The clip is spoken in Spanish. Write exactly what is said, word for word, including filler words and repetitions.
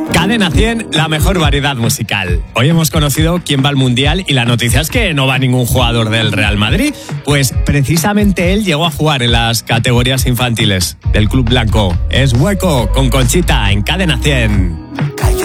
Cadena cien, la mejor variedad musical. Hoy hemos conocido quién va al Mundial y la noticia es que no va ningún jugador del Real Madrid. Pues precisamente él llegó a jugar en las categorías infantiles del Club Blanco. Es Hueco con Conchita en Cadena cien. Cayó